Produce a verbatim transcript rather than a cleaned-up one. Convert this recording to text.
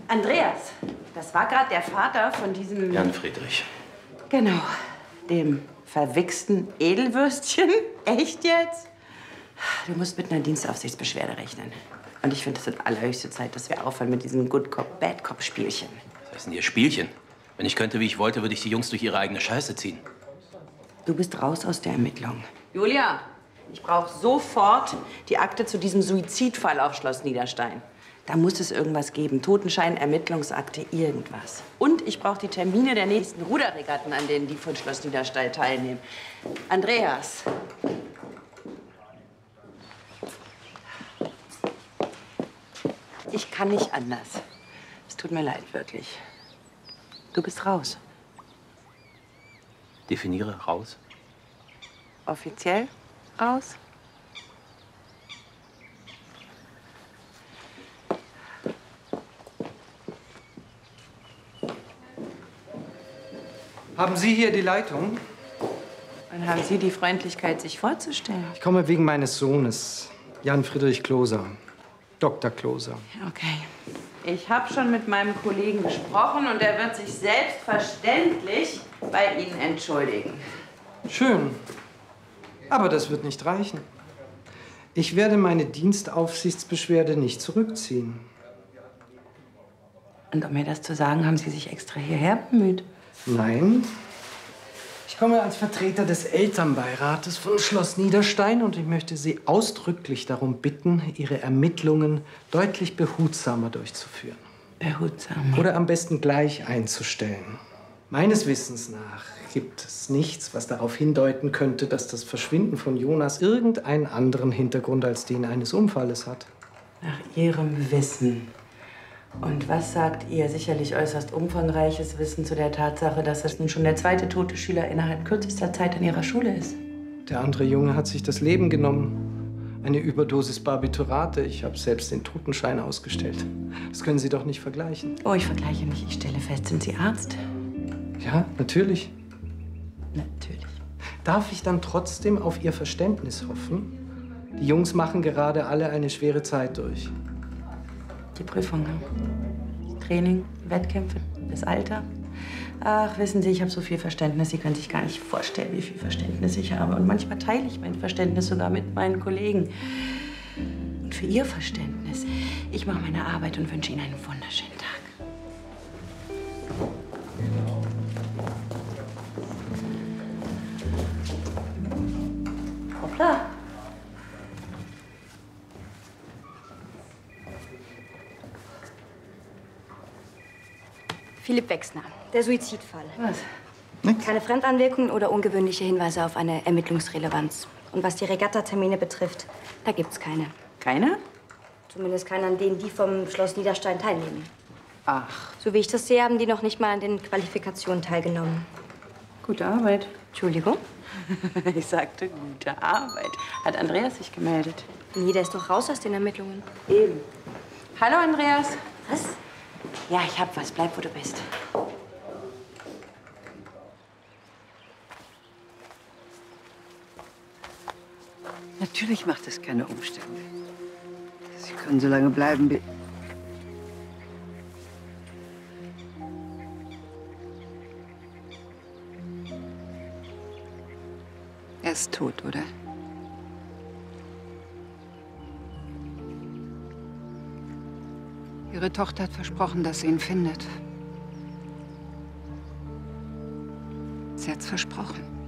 Andreas, das war gerade der Vater von diesem... Jan Friedrich. Genau, dem verwichsten Edelwürstchen. Echt jetzt? Du musst mit einer Dienstaufsichtsbeschwerde rechnen. Und ich finde, es ist allerhöchste Zeit, dass wir aufhören mit diesem Good Cop, Bad Cop Spielchen. Was heißt denn hier Spielchen? Wenn ich könnte, wie ich wollte, würde ich die Jungs durch ihre eigene Scheiße ziehen. Du bist raus aus der Ermittlung. Julia, ich brauche sofort die Akte zu diesem Suizidfall auf Schloss Niederstein. Da muss es irgendwas geben. Totenschein, Ermittlungsakte, irgendwas. Und ich brauche die Termine der nächsten Ruderregatten, an denen die von Schloss Niederstein teilnehmen. Andreas. Ich kann nicht anders. Es tut mir leid, wirklich. Du bist raus. Definiere raus. Offiziell raus? Haben Sie hier die Leitung? Und haben Sie die Freundlichkeit, sich vorzustellen? Ich komme wegen meines Sohnes, Jan Friedrich Kloser. Doktor Kloser. Okay. Ich habe schon mit meinem Kollegen gesprochen und er wird sich selbstverständlich bei Ihnen entschuldigen. Schön. Aber das wird nicht reichen. Ich werde meine Dienstaufsichtsbeschwerde nicht zurückziehen. Und um mir das zu sagen, haben Sie sich extra hierher bemüht? Nein. Ich komme als Vertreter des Elternbeirates von Schloss Niederstein und ich möchte Sie ausdrücklich darum bitten, Ihre Ermittlungen deutlich behutsamer durchzuführen. Behutsamer? Oder am besten gleich einzustellen. Meines Wissens nach gibt es nichts, was darauf hindeuten könnte, dass das Verschwinden von Jonas irgendeinen anderen Hintergrund als den eines Unfalles hat. Nach Ihrem Wissen. Und was sagt Ihr sicherlich äußerst umfangreiches Wissen zu der Tatsache, dass es nun schon der zweite tote Schüler innerhalb kürzester Zeit an Ihrer Schule ist? Der andere Junge hat sich das Leben genommen. Eine Überdosis Barbiturate. Ich habe selbst den Totenschein ausgestellt. Das können Sie doch nicht vergleichen. Oh, ich vergleiche nicht. Ich stelle fest, sind Sie Arzt? Ja, natürlich. Natürlich. Darf ich dann trotzdem auf Ihr Verständnis hoffen? Die Jungs machen gerade alle eine schwere Zeit durch. Die Prüfungen. Training, Wettkämpfe, das Alter. Ach, wissen Sie, ich habe so viel Verständnis. Sie können sich gar nicht vorstellen, wie viel Verständnis ich habe. Und manchmal teile ich mein Verständnis sogar mit meinen Kollegen. Und für Ihr Verständnis, ich mache meine Arbeit und wünsche Ihnen einen wunderschönen Tag. Hoppla. Philipp Wechsner, der Suizidfall. Was? Nix. Keine Fremdanwirkungen oder ungewöhnliche Hinweise auf eine Ermittlungsrelevanz. Und was die Regattatermine betrifft, da gibt's keine. Keine? Zumindest keine, an denen die vom Schloss Niederstein teilnehmen. Ach, So wie ich das sehe, haben die noch nicht mal an den Qualifikationen teilgenommen. gute Arbeit. Entschuldigung? Ich sagte, gute Arbeit. Hat Andreas sich gemeldet? Nee, der ist doch raus aus den Ermittlungen. Eben. Hallo, Andreas. Was? Ja, ich hab was. Bleib, wo du bist. Natürlich macht es keine Umstände. Sie können so lange bleiben, wie... Er ist tot, oder? Ihre Tochter hat versprochen, dass sie ihn findet. Sie hat's versprochen.